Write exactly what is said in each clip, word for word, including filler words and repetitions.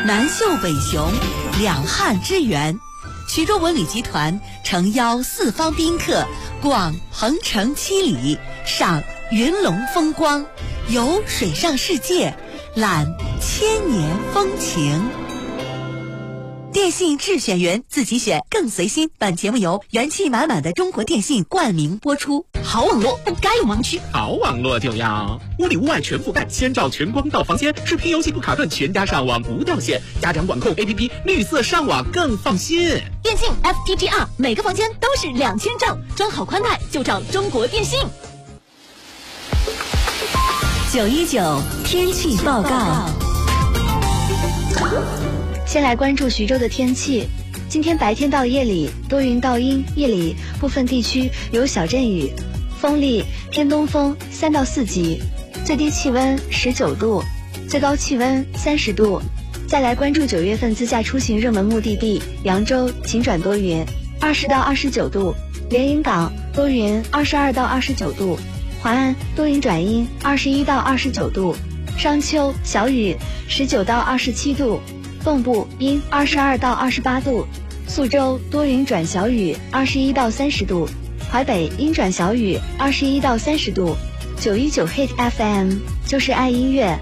南秀北雄，两汉之源。徐州文旅集团诚邀四方宾客逛鹏城七里，赏云龙风光，游水上世界，览千年风情。电信智选员，自己选更随心。本节目由元气满满的中国电信冠名播出。好网络不该有盲区， 好网络就要屋里屋外全覆盖，先照全光到房间，视频游戏不卡顿，全家上网不掉线，家长管控 A P P 绿色上网更放心。 电信 F T T R， 每个房间都是两千兆，装好宽带就找中国电信。 九一九天气报告。 先来关注徐州的天气。今天白天到夜里多云到阴，夜里部分地区有小阵雨，风力偏东风三到四级，最低气温十九度，最高气温三十度。再来关注九月份自驾出行热门目的地扬州，晴转多云，二十到二十九度；连云港多云，二十二到二十九度；华安多云转阴，二十一到二十九度；商丘小雨，十九到二十七度；蚌埠阴，二十二到二十八度；宿州多云转小雨，二十一到三十度；淮北阴转小雨，二十一到三十度。九一九 Hit F M 就是爱音乐。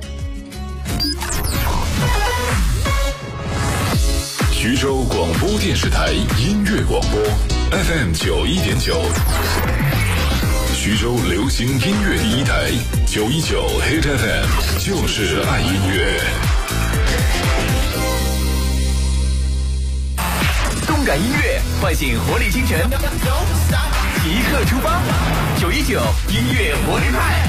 徐州广播电视台音乐广播 F M 九一点九，徐州流行音乐第一台九一九 Hit F M 就是爱音乐。 动感音乐唤醒活力精神，即刻出发！九一九音乐活力派。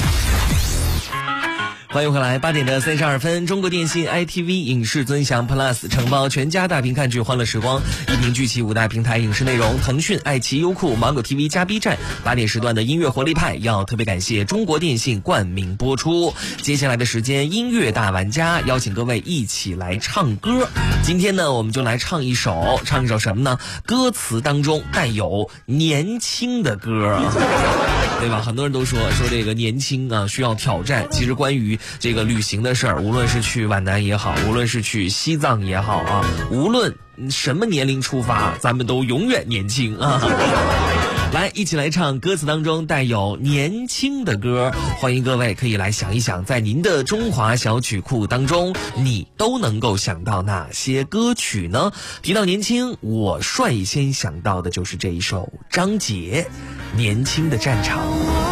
欢迎回来，八点的三十二分，中国电信 I T V 影视尊享 Plus 承包全家大屏看剧欢乐时光，一屏聚齐五大平台影视内容，腾讯、爱奇艺、优酷、芒果 T V 加 B 站。八点时段的音乐活力派要特别感谢中国电信冠名播出。接下来的时间，音乐大玩家邀请各位一起来唱歌。今天呢，我们就来唱一首，唱一首什么呢？歌词当中带有年轻的歌，对吧？很多人都说说这个年轻啊，需要挑战。其实关于这个旅行的事儿，无论是去皖南也好，无论是去西藏也好啊，无论什么年龄出发，咱们都永远年轻啊！来，一起来唱歌词当中带有年轻的歌。欢迎各位可以来想一想，在您的中华小曲库当中，你都能够想到哪些歌曲呢？提到年轻，我率先想到的就是这一首张杰《年轻的战场》。